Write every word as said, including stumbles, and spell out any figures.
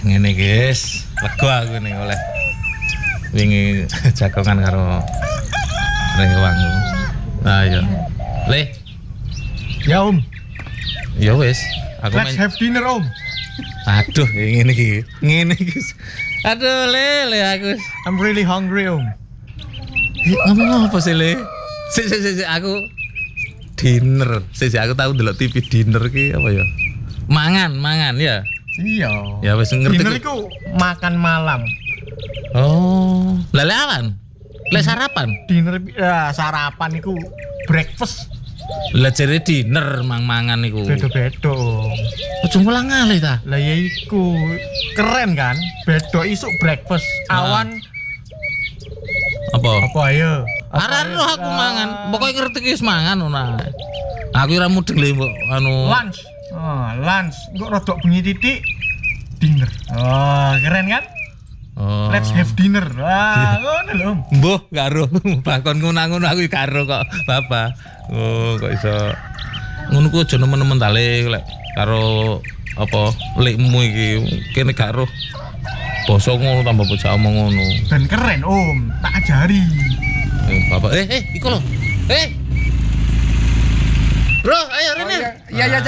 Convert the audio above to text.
ngene guys, lega aku nih oleh wingi jagongan karo Rewang. Nah ya. Le. Ya Om. Ya wis, aku Let's have dinner Om. Aduh, ngene iki. Ngene iki. Aduh, Le, le aku. I'm really hungry Om. Ngomong apa sih, Le? Sik sik sik aku dinner. Sik sik aku tahu ndelok T V dinner ki apa ya? Mangan, mangan ya. Iya. Ya wis ngerti. Dinner iku makan malam. Oh, lele awan. Le sarapan. Dinner ya, sarapan iku breakfast. Lah jere dinner mang-mangan iku. Bedo-bedo. Ojo ngulang ngalih ta. Lah ya iku keren kan? Bedo isuk breakfast. Awan Apa? apa ayo? Aran roh aku mangan. Pokoke ngerti ki wis mangan ngono. Aku ora mudeng le mbok anu. Lunch. Oh, lunch. Kok rodok bengi titik dinner. Oh, keren kan? Oh. Let's have dinner. Wah, ngono lho. Mbuh karo bakon ngono-ngono aku karo kok, Bapak. Oh, kok iso. Ngono ku aja nemen-nemen ta Le lek karo apa lekmu iki kene gak roh. Basa ngono tambah bocah omong ngono. Dan keren Om, tak ajari. Eh, Bapak, eh eh iku lho. Eh. Bro, ayo rene. Ya ya